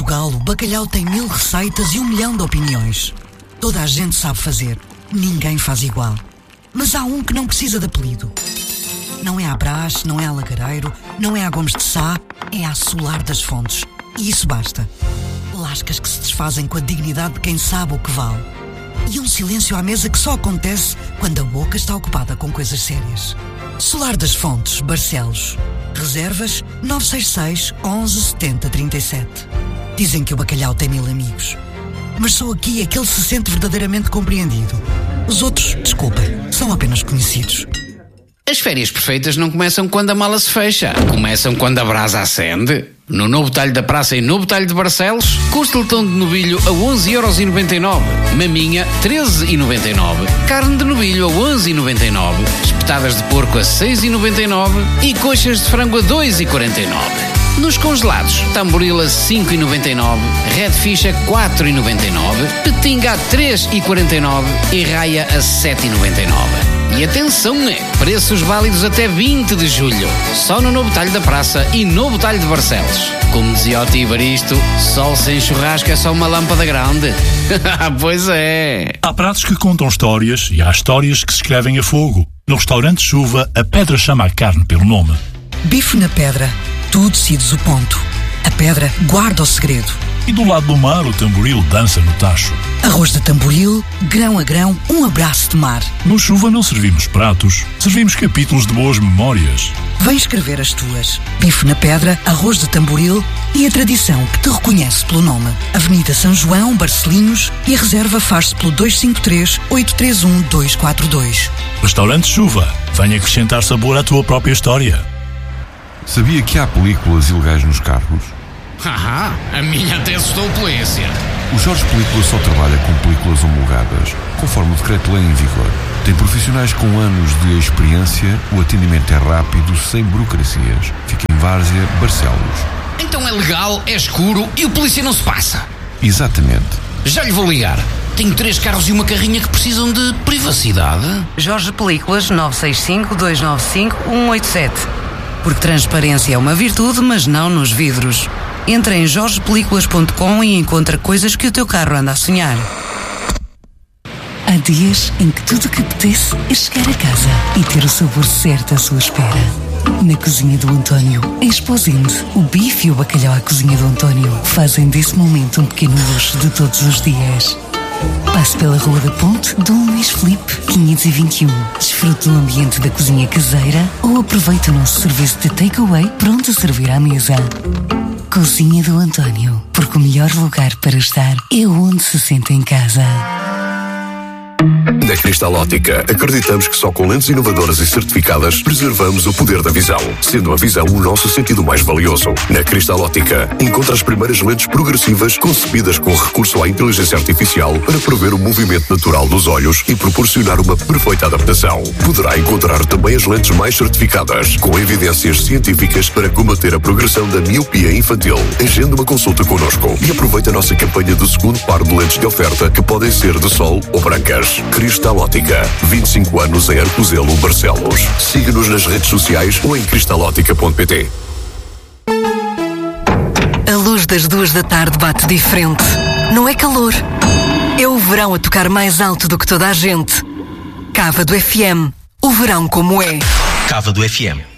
Portugal, o bacalhau tem 1000 receitas e 1 milhão de opiniões. Toda a gente sabe fazer, ninguém faz igual. Mas há um que não precisa de apelido. Não é à Brás, não é à Lagareiro, não é à Gomes de Sá, é à Solar das Fontes. E isso basta. Lascas que se desfazem com a dignidade de quem sabe o que vale. E um silêncio à mesa que só acontece quando a boca está ocupada com coisas sérias. Solar das Fontes, Barcelos. Reservas 966 11 70 37. Dizem que o bacalhau tem 1000 amigos. Mas só aqui é que ele se sente verdadeiramente compreendido. Os outros, desculpem, são apenas conhecidos. As férias perfeitas não começam quando a mala se fecha. Começam quando a brasa acende. No Novo Talho da Praça e Novo Talho de Barcelos, costeletão de novilho a 11,99€. Maminha, 13,99€. Carne de novilho a 11,99€. Espetadas de porco a 6,99€ e coxas de frango a 2,49€. Nos congelados, tamboril a 5,99€, redfish a 4,99€, petinga a 3,49€ e raia a 7,99€. E atenção, preços válidos até 20 de julho. Só no Novo Talho da Praça e Novo Talho de Barcelos. Como dizia o tio Ibaristo, sol sem churrasco é só uma lâmpada grande. Pois é. Há pratos que contam histórias e há histórias que se escrevem a fogo. No restaurante Chuva, a pedra chama a carne pelo nome. Bife na pedra. Tu decides o ponto. A pedra guarda o segredo. E do lado do mar, o tamboril dança no tacho. Arroz de tamboril, grão a grão, um abraço de mar. No Chuva não servimos pratos, servimos capítulos de boas memórias. Vem escrever as tuas. Bife na pedra, arroz de tamboril e a tradição que te reconhece pelo nome. Avenida São João, Barcelinhos, e a reserva faz-se pelo 253-831-242. Restaurante Chuva, vem acrescentar sabor à tua própria história. Sabia que há películas ilegais nos carros? Haha, a minha até assustou a polícia. O Jorge Película só trabalha com películas homologadas, conforme o decreto-lei em vigor. Tem profissionais com anos de experiência, o atendimento é rápido, sem burocracias. Fica em Várzea, Barcelos. Então é legal, é escuro e o polícia não se passa. Exatamente. Já lhe vou ligar. Tenho 3 carros e uma carrinha que precisam de privacidade. Jorge Películas 965-295-187. Porque transparência é uma virtude, mas não nos vidros. Entra em jorgepelículas.com e encontra coisas que o teu carro anda a sonhar. Há dias em que tudo o que apetece é chegar a casa e ter o sabor certo à sua espera. Na cozinha do António, é Exposente. O bife e o bacalhau à cozinha do António fazem desse momento um pequeno luxo de todos os dias. Passe pela Rua da Ponte, Dom Luís Filipe, 521. Desfrute do ambiente da cozinha caseira ou aproveite o nosso serviço de takeaway pronto a servir à mesa. Cozinha do António, porque o melhor lugar para estar é onde se sente em casa. Na Cristal Óptica, acreditamos que só com lentes inovadoras e certificadas preservamos o poder da visão, sendo a visão o nosso sentido mais valioso. Na Cristal Óptica, encontra as primeiras lentes progressivas concebidas com recurso à inteligência artificial para prever o movimento natural dos olhos e proporcionar uma perfeita adaptação. Poderá encontrar também as lentes mais certificadas, com evidências científicas para combater a progressão da miopia infantil. Agende uma consulta connosco e aproveite a nossa campanha do segundo par de lentes de oferta, que podem ser de sol ou brancas. Cristal Óptica, 25 anos em Arcozelo, Barcelos. Siga-nos nas redes sociais ou em cristalótica.pt. A luz das 2 da tarde bate diferente. Não é calor. É o verão a tocar mais alto do que toda a gente. Cava do FM. O verão como é. Cava do FM.